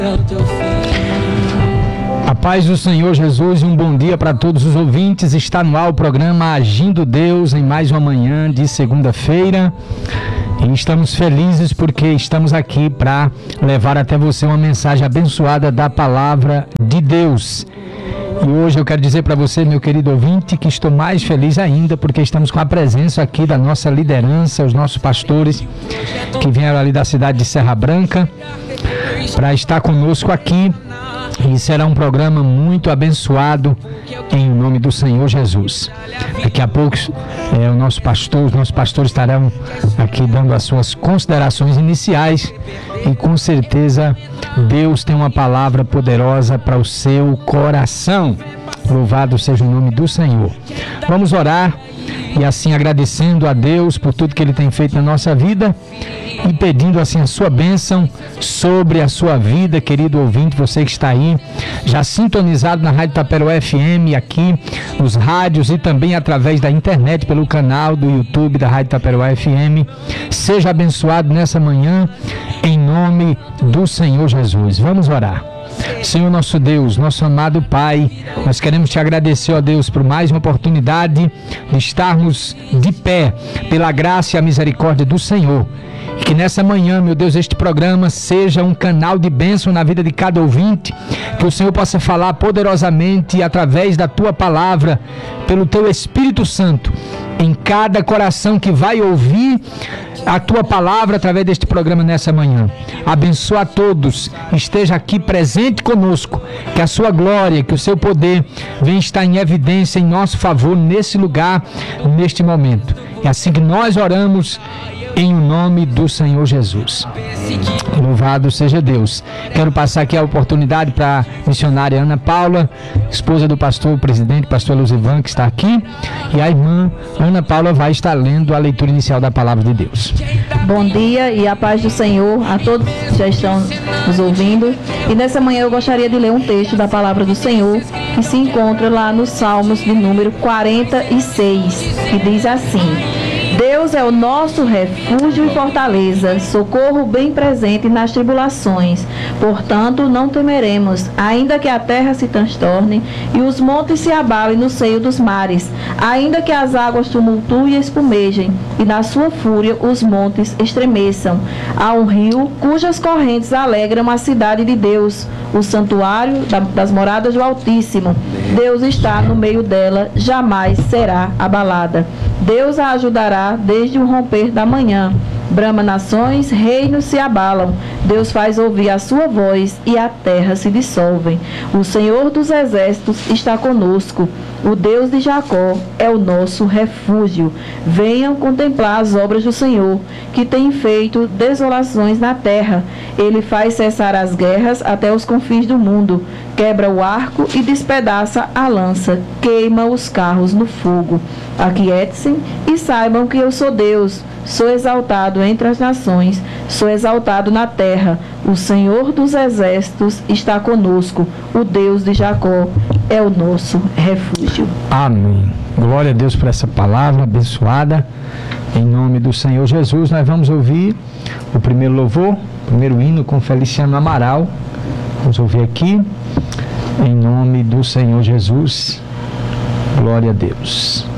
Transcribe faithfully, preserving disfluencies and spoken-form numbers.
A paz do Senhor Jesus e um bom dia para todos os ouvintes. Está no ar o programa Agindo Deus em mais uma manhã de segunda-feira. E estamos felizes porque estamos aqui para levar até você uma mensagem abençoada da palavra de Deus. E hoje eu quero dizer para você, meu querido ouvinte, que estou mais feliz ainda porque estamos com a presença aqui da nossa liderança, os nossos pastores que vieram ali da cidade de Serra Branca para estar conosco aqui. E será um programa muito abençoado em nome do Senhor Jesus. Daqui a pouco é, o nosso pastor, os nossos pastores estarão aqui dando as suas considerações iniciais e com certeza Deus tem uma palavra poderosa para o seu coração. Louvado seja o nome do Senhor. Vamos orar e assim agradecendo a Deus por tudo que Ele tem feito na nossa vida e pedindo assim a sua bênção sobre a sua vida, querido ouvinte, você que está aí já sintonizado na Rádio Taperoá F M, aqui nos rádios e também através da internet pelo canal do YouTube da Rádio Taperoá F M. Seja abençoado nessa manhã em nome do Senhor Jesus. Vamos orar. Senhor nosso Deus, nosso amado Pai, nós queremos te agradecer, ó Deus, por mais uma oportunidade de estarmos de pé pela graça e a misericórdia do Senhor. E que nessa manhã, meu Deus, este programa seja um canal de bênção na vida de cada ouvinte, que o Senhor possa falar poderosamente através da tua palavra, pelo teu Espírito Santo, em cada coração que vai ouvir a tua palavra através deste programa nessa manhã. Abençoa a todos, esteja aqui presente conosco, que a sua glória, que o seu poder venha estar em evidência em nosso favor nesse lugar, neste momento. É assim que nós oramos em nome do Senhor Jesus. Louvado seja Deus. Quero passar aqui a oportunidade para a missionária Ana Paula, esposa do pastor, presidente, pastor Luzivan, que está aqui, e a irmã Ana Paula vai estar lendo a leitura inicial da palavra de Deus. Bom dia e a paz do Senhor a todos que já estão nos ouvindo. E nessa manhã eu gostaria de ler um texto da palavra do Senhor que se encontra lá nos Salmos de número quarenta e seis, que diz assim: Deus é o nosso refúgio e fortaleza, socorro bem presente nas tribulações. Portanto, não temeremos, ainda que a terra se transtorne e os montes se abalem no seio dos mares, ainda que as águas tumultuem e espumejem, e na sua fúria os montes estremeçam. Há um rio cujas correntes alegram a cidade de Deus, o santuário das moradas do Altíssimo. Deus está no meio dela, jamais será abalada. Deus a ajudará desde o romper da manhã. Brama nações, reinos se abalam. Deus faz ouvir a sua voz e a terra se dissolve. O Senhor dos exércitos está conosco. O Deus de Jacó é o nosso refúgio. Venham contemplar as obras do Senhor, que tem feito desolações na terra. Ele faz cessar as guerras até os confins do mundo. Quebra o arco e despedaça a lança. Queima os carros no fogo. Aquietem-se e saibam que eu sou Deus. Sou exaltado entre as nações, sou exaltado na terra. O Senhor dos exércitos está conosco. O Deus de Jacó é o nosso refúgio. Amém. Glória a Deus por essa palavra abençoada. Em nome do Senhor Jesus, nós vamos ouvir o primeiro louvor, o primeiro hino com Feliciano Amaral. Vamos ouvir aqui. Em nome do Senhor Jesus. Glória a Deus.